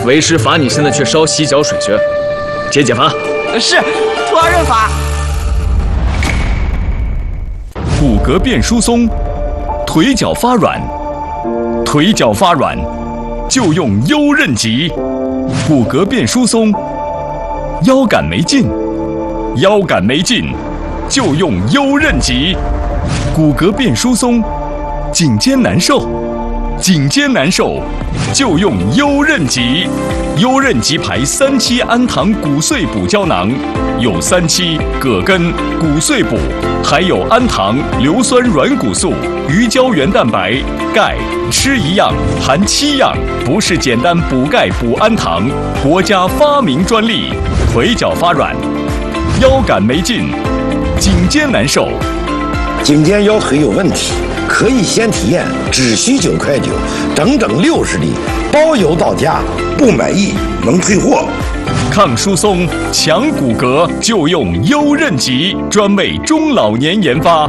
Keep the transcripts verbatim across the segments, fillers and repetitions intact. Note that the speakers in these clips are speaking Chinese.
为师罚你现在去烧洗脚水去，解解乏。 是，徒儿认罚。 骨骼变疏松，腿脚发软，腿脚发软就用优韧脊。骨骼变疏松，腰杆没劲，腰杆没劲就用优韧脊。骨骼变疏松，颈肩难受，颈肩难受就用优韧脊。优韧脊牌三七氨糖骨碎补胶囊，有三七、葛根、骨碎补，还有氨糖、硫酸软骨素、鱼胶原蛋白、钙，吃一样含七样，不是简单补钙补氨糖，国家发明专利。腿脚发软，腰杆没劲，颈肩难受， 颈肩腰腿有问题，可以先体验，只需九块九，整整六十粒，包邮到家，不满意能退货。 抗疏松、强骨骼就用优韧脊，专为中老年研发。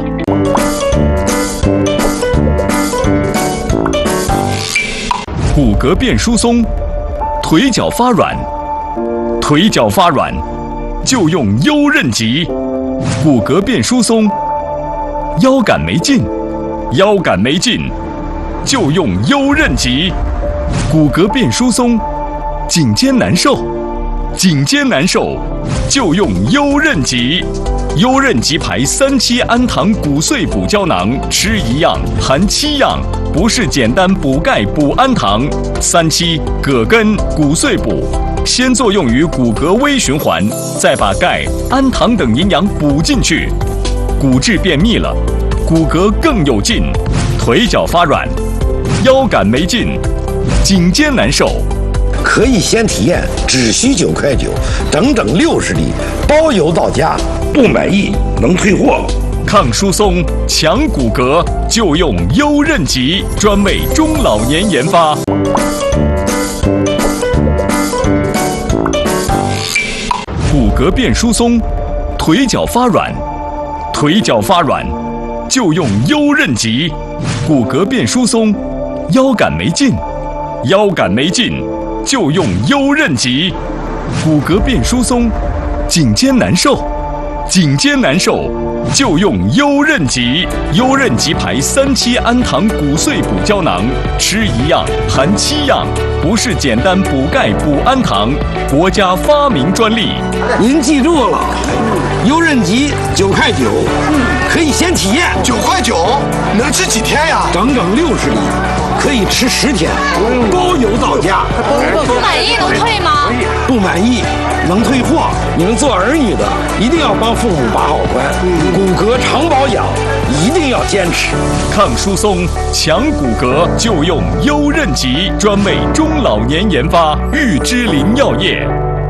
骨骼变疏松，腿脚发软，腿脚发软就用优韧脊。骨骼变疏松，腰杆没劲，腰杆没劲就用优韧脊。骨骼变疏松，颈肩难受，颈肩难受就用优韧脊。优韧脊牌三七氨糖骨碎补胶囊，吃一样含七样，不是简单补钙补氨糖。三七、葛根、骨碎补，先作用于骨骼微循环，再把钙、氨糖等营养补进去，骨质变密了，骨骼更有劲。腿脚发软，腰杆没劲，颈肩难受， 可以先体验，只需九块九，整整六十粒，包邮到家，不满意能退货。 抗疏松、强骨骼就用优韧脊，专为中老年研发。骨骼变疏松，腿脚发软，腿脚发软就用优韧脊。骨骼变疏松，腰杆没劲，腰杆没劲就用优韧脊。骨骼变疏松，颈肩难受，颈肩难受就用优韧脊。优韧脊牌三七氨糖骨碎补胶囊，吃一样含七样，不是简单补钙补氨糖，国家发明专利。 您记住了，优韧脊九块九，可以先体验。 九块九能吃几天呀？ 整整六十粒，可以吃十天，包邮到家。 不满意能退吗？ 不满意能退货。你们做儿女的一定要帮父母把好关，骨骼常保养一定要坚持。 抗疏松、强骨骼就用优韧脊，专为中老年研发。玉芝林药业。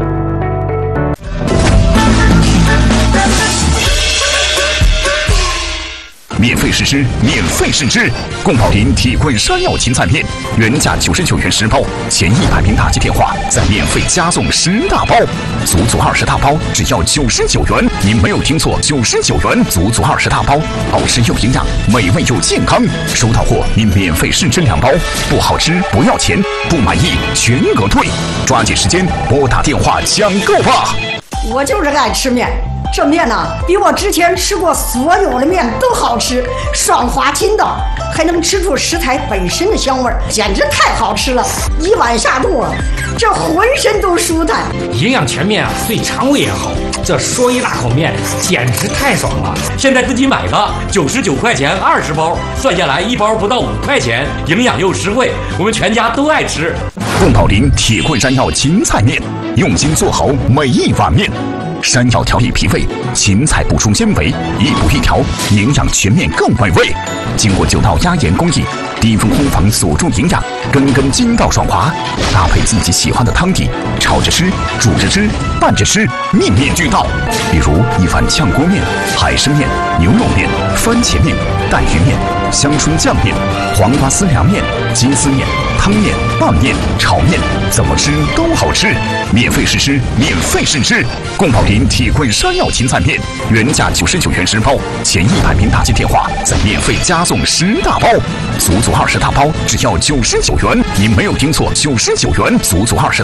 免费试吃，免费试吃！宫保林铁棍山药芹菜面，原价九十九元十包，前一百名打击电话再免费加送十大包，足足二十大包只要九十九元。您没有听错，九十九元，足足二十大包，好吃又营养，美味又健康。收到货您免费试吃两包，不好吃不要钱，不满意全额退。抓紧时间拨打电话抢购吧！ 我就是爱吃面。这面呢，比我之前吃过所有的面都好吃，爽滑筋道，还能吃出食材本身的香味儿，简直太好吃了！一碗下肚啊，这浑身都舒坦。 营养全面啊，对肠胃也好。这说一大口面，简直太爽了！现在自己买吧，九十九块钱二十包，算下来一包不到五块钱，营养又实惠，我们全家都爱吃。 宫保林铁棍山药芹菜面，用心做好每一碗面。山药调理脾胃，芹菜补充纤维，一补一调，营养全面更美味。经过九道压盐工艺，低温烘房锁住营养，根根筋道爽滑。搭配自己喜欢的汤底，炒着吃，煮着吃，拌着吃，面面俱到。比如一碗炝锅面、海参面、牛肉面、番茄面、带鱼面、香椿酱面、黄瓜丝凉面、鸡丝面、汤面、拌面、炒面，怎么吃都好吃。免费试吃，免费试吃。宫保林铁棍山药芹菜面，原价九十九元十包，前一百名打击电话再免费加送十大包，足足二十大包只要九十九元。您没有听错，九十九元，足足二十。